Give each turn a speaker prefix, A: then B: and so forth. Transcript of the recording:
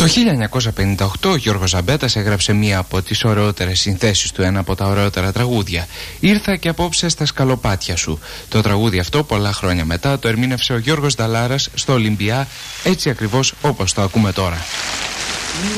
A: Το 1958 ο Γιώργος Ζαμπέτας έγραψε μία από τις ωραιότερες συνθέσεις του, ένα από τα ωραιότερα τραγούδια. «Ήρθα και απόψε στα σκαλοπάτια σου». Το τραγούδι αυτό πολλά χρόνια μετά το ερμήνευσε ο Γιώργος Νταλάρας στο Ολυμπιά, έτσι ακριβώς όπως το ακούμε τώρα.